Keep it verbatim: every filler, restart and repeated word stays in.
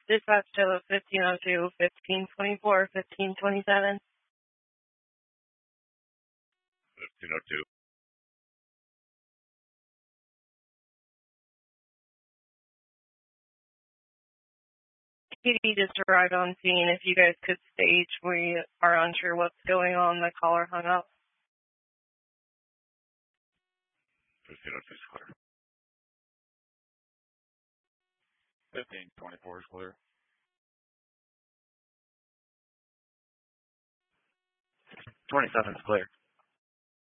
Dispatch to fifteen oh two, fifteen twenty-four, fifteen twenty-seven. fifteen oh two. Katie just arrived on scene. If you guys could stage, we are unsure what's going on. The caller hung up. fifteen oh two is clear. fifteen twenty-four is clear. twenty-seven is clear.